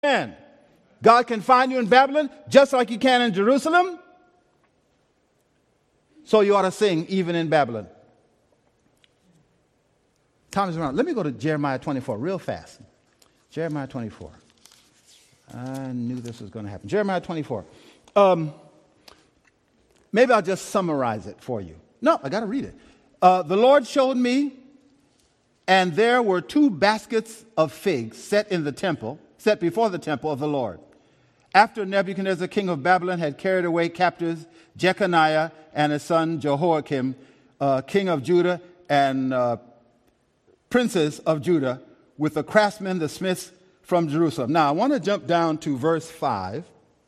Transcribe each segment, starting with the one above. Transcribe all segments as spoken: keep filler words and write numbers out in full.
Amen. God can find you in Babylon just like he can in Jerusalem. So you ought to sing even in Babylon. Time is around. Let me go to Jeremiah twenty-four real fast. Jeremiah twenty-four. I knew this was going to happen. Jeremiah twenty-four. Um, maybe I'll just summarize it for you. No, I got to read it. Uh, the Lord showed me, and there were two baskets of figs set in the temple, set before the temple of the Lord. After Nebuchadnezzar, king of Babylon, had carried away captives Jeconiah and his son Jehoiakim, uh, king of Judah, and uh, princes of Judah, with the craftsmen, the smiths from Jerusalem. Now, I want to jump down to verse five,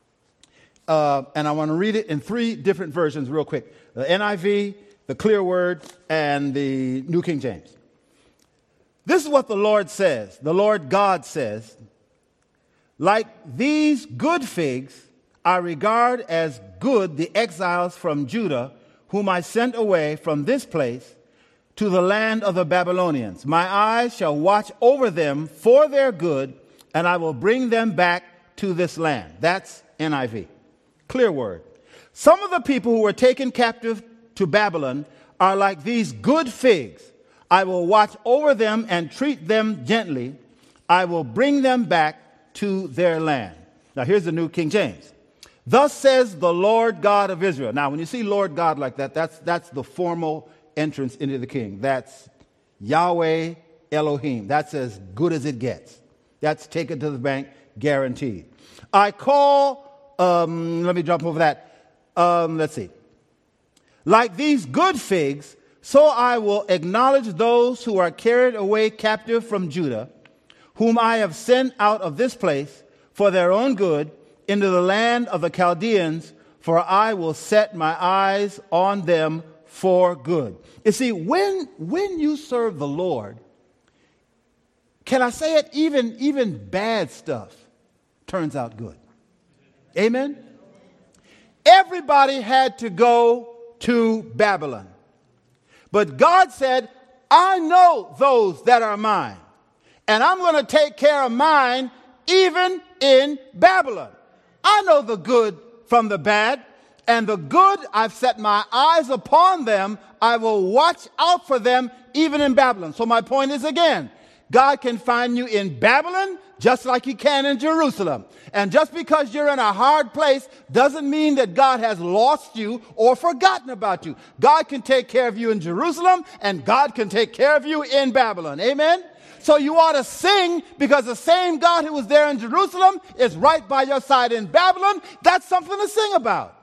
uh, and I want to read it in three different versions real quick. The N I V, the Clear Word, and the New King James. This is what the Lord says, the Lord God says, like these good figs, I regard as good the exiles from Judah, whom I sent away from this place to the land of the Babylonians. My eyes shall watch over them for their good, and I will bring them back to this land. That's N I V. Clear Word. Some of the people who were taken captive to Babylon are like these good figs. I will watch over them and treat them gently. I will bring them back to their land. Now here's the New King James. Thus says the Lord God of Israel. Now when you see Lord God like that, that's, that's the formal entrance into the king. That's Yahweh Elohim. That's as good as it gets. That's take it to the bank, guaranteed. I call, um, let me jump over that. Um, let's see. Like these good figs, so I will acknowledge those who are carried away captive from Judah, whom I have sent out of this place for their own good into the land of the Chaldeans, for I will set my eyes on them for good. You see, when, when you serve the Lord, can I say it, even, even bad stuff turns out good. Amen? Everybody had to go to Babylon. But God said, I know those that are mine. And I'm going to take care of mine even in Babylon. I know the good from the bad, and the good I've set my eyes upon them. I will watch out for them even in Babylon. So my point is again, God can find you in Babylon just like he can in Jerusalem. And just because you're in a hard place doesn't mean that God has lost you or forgotten about you. God can take care of you in Jerusalem, and God can take care of you in Babylon. Amen? So you ought to sing because the same God who was there in Jerusalem is right by your side in Babylon. That's something to sing about.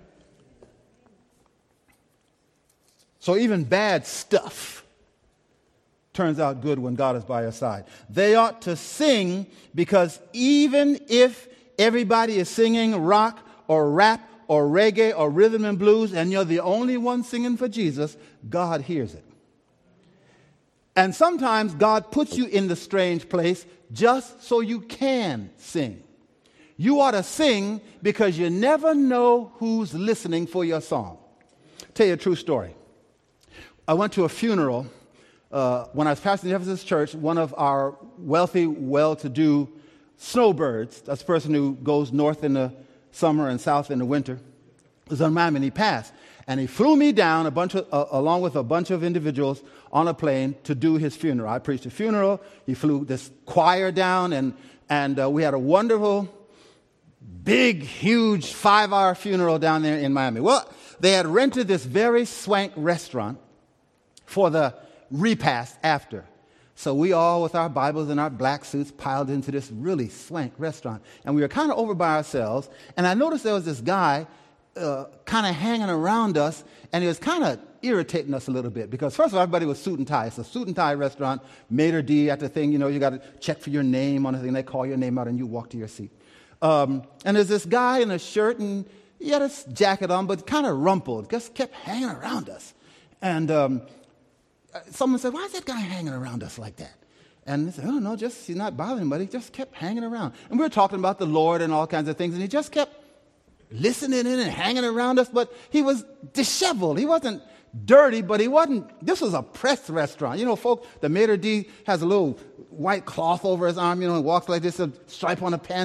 So even bad stuff turns out good when God is by your side. They ought to sing because even if everybody is singing rock or rap or reggae or rhythm and blues and you're the only one singing for Jesus, God hears it. And sometimes God puts you in the strange place just so you can sing. You ought to sing because you never know who's listening for your song. I'll tell you a true story. I went to a funeral uh, when I was pastoring the Ephesus church. One of our wealthy, well-to-do snowbirds, that's the person who goes north in the summer and south in the winter, was on Miami, and he passed. And he flew me down a bunch of, uh, along with a bunch of individuals on a plane to do his funeral. I preached a funeral. He flew this choir down, and, and uh, we had a wonderful, big, huge five-hour funeral down there in Miami. Well, they had rented this very swank restaurant for the repast after. So we all, with our Bibles and our black suits, piled into this really swank restaurant. And we were kind of over by ourselves. And I noticed there was this guy uh, kind of hanging around us, and he was kind of irritating us a little bit because, first of all, everybody was suit and tie. It's a suit and tie restaurant, maitre d' at the thing. You know, you got to check for your name on the thing. They call your name out, and you walk to your seat. Um, and there's this guy in a shirt, and he had his jacket on, but kind of rumpled, just kept hanging around us. And um, someone said, why is that guy hanging around us like that? And they said, oh, no, just he's not bothering anybody. He just kept hanging around. And we were talking about the Lord and all kinds of things, and he just kept listening in and hanging around us, but he was disheveled. He wasn't dirty, but he wasn't, this was a press restaurant. You know, folks, the maitre d' has a little white cloth over his arm, you know, and walks like this, a stripe on the pants.